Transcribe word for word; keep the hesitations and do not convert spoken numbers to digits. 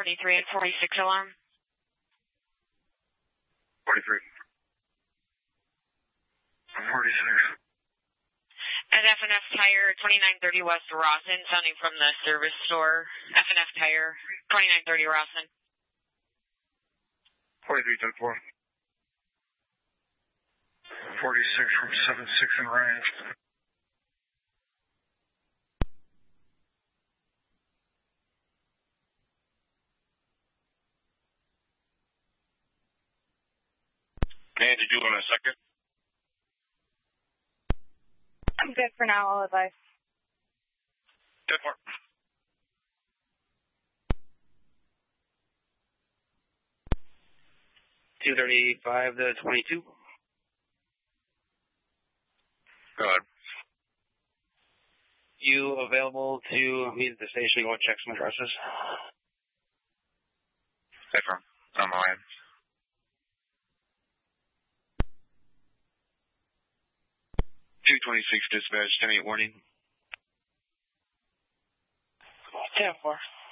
forty-three and forty-six alarm. forty-three. forty-six. At F and F Tire, twenty-nine thirty West Rawson, sounding from the service store. F and F Tire, twenty-nine thirty Rawson. forty-three ten four. forty-six from seven six in range. Man, did you want a second? I'm good for now, I'll advise. Good for two thirty-five to twenty-two. Go ahead. You available to meet at the station to go check some addresses? Hey, from. On my way. two twenty-six dispatch, ten eight warning. ten four.